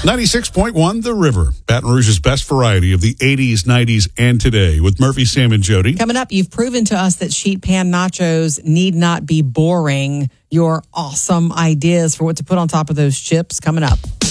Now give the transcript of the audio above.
96.1 The River, Baton Rouge's best variety of the 80s, 90s, and today with Murphy, Sam, and Jody. Coming up, you've proven to us that sheet pan nachos need not be boring. Your awesome ideas for what to put on top of those chips coming up.